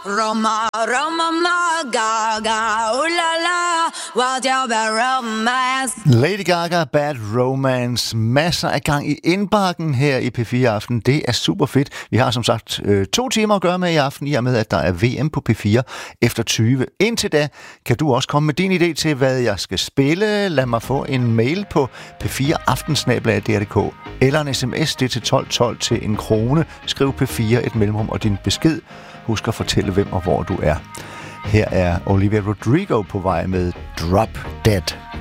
Roma, Roma, ma, Gaga, ooh la la, what's your bad romance? Lady Gaga, Bad Romance. Masser af gang i indbakken her i P4 Aften. Det er super fedt. Vi har som sagt 2 timer at gøre med i aften, i og med at der er VM på P4 efter 20. Indtil da kan du også komme med din idé til, hvad jeg skal spille. Lad mig få en mail på p4aftensnabel@dr.dk eller en sms, det til 1212 til 1 krone. Skriv P4 et mellemrum og din besked. Husk at fortælle, hvem og hvor du er. Her er Olivia Rodrigo på vej med Drop Dead.